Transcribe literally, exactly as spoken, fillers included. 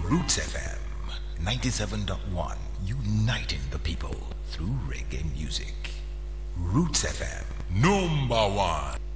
Roots F M ninety-seven point one, uniting the people through reggae music. Roots F M, number one.